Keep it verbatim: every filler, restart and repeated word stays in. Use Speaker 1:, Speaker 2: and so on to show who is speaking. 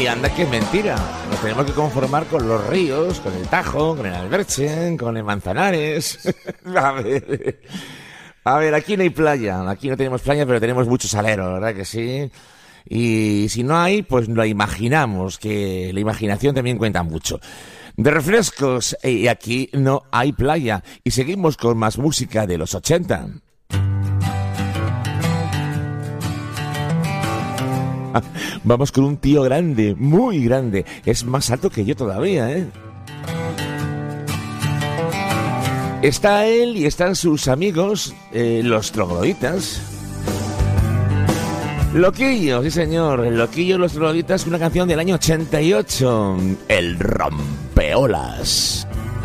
Speaker 1: Y anda que es mentira. Nos tenemos que conformar con los ríos, con el Tajo, con el Alberche, con el Manzanares. A ver, a ver, aquí no hay playa. Aquí no tenemos playa, pero tenemos mucho salero, ¿verdad que sí? Y si no hay, pues lo imaginamos, que la imaginación también cuenta mucho. De refrescos, y aquí no hay playa. Y seguimos con más música de los ochenta. Vamos con un tío grande, muy grande. Es más alto que yo todavía, ¿eh? Está él y están sus amigos, eh, los trogloditas. Loquillo, sí señor, el Loquillo, los trogloditas, una canción del año ochenta y ocho, El Rompeolas.